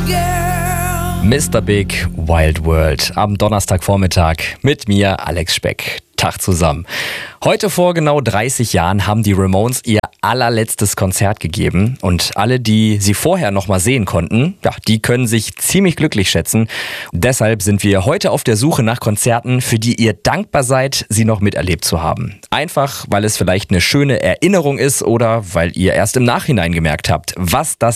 Mr. Big Wild World am Donnerstagvormittag mit mir, Alex Speck. Tag zusammen. Heute vor genau 30 Jahren haben die Ramones ihr allerletztes Konzert gegeben und alle, die sie vorher noch mal sehen konnten, ja, die können sich ziemlich glücklich schätzen. Deshalb sind wir heute auf der Suche nach Konzerten, für die ihr dankbar seid, sie noch miterlebt zu haben. Einfach, weil es vielleicht eine schöne Erinnerung ist oder weil ihr erst im Nachhinein gemerkt habt, was das